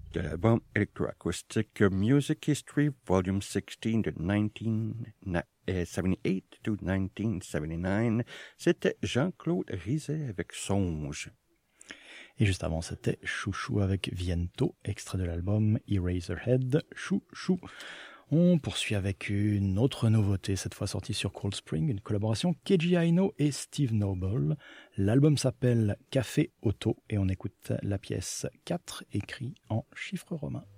de l'album Electroacoustic Music History Volume 16 de 1978 to 1979. C'était Jean-Claude Rizet avec Songe. Et juste avant, c'était Chouchou avec Viento, extrait de l'album Eraserhead, Chouchou. On poursuit avec une autre nouveauté, cette fois sortie sur Cold Spring, une collaboration Keiji Aino et Steve Noble. L'album s'appelle Café Auto et on écoute la pièce 4 écrit en chiffres romains.